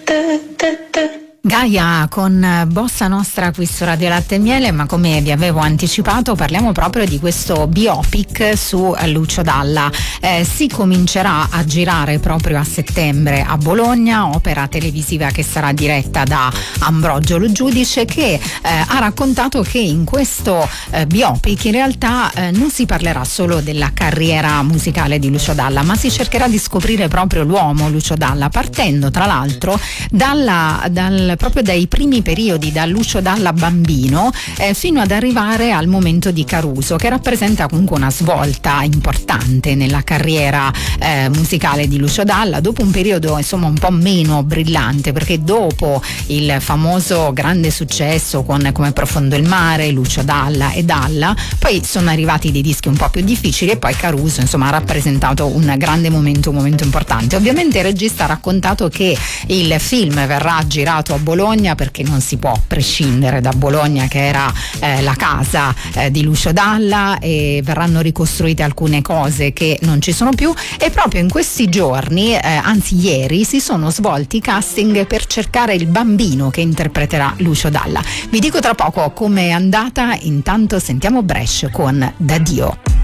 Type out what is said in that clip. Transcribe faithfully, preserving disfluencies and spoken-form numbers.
Gaia con Bossa Nostra qui su Radio Latte e Miele, ma come vi avevo anticipato parliamo proprio di questo biopic su Lucio Dalla. Eh, si comincerà a girare proprio a settembre a Bologna, opera televisiva che sarà diretta da Ambrogio Lo Giudice, che eh, ha raccontato che in questo eh, biopic in realtà eh, non si parlerà solo della carriera musicale di Lucio Dalla, ma si cercherà di scoprire proprio l'uomo Lucio Dalla, partendo tra l'altro dalla, dal proprio dai primi periodi, da Lucio Dalla bambino eh, fino ad arrivare al momento di Caruso, che rappresenta comunque una svolta importante nella carriera eh, musicale di Lucio Dalla, dopo un periodo insomma un po' meno brillante, perché dopo il famoso grande successo con Come profondo il mare, Lucio Dalla e Dalla, poi sono arrivati dei dischi un po' più difficili e poi Caruso insomma ha rappresentato un grande momento, un momento importante. Ovviamente il regista ha raccontato che il film verrà girato a Bologna perché non si può prescindere da Bologna, che era eh, la casa eh, di Lucio Dalla, e verranno ricostruite alcune cose che non ci sono più, e proprio in questi giorni, eh, anzi ieri, si sono svolti i casting per cercare il bambino che interpreterà Lucio Dalla. Vi dico tra poco com'è andata, intanto sentiamo Brescia con Da Dio.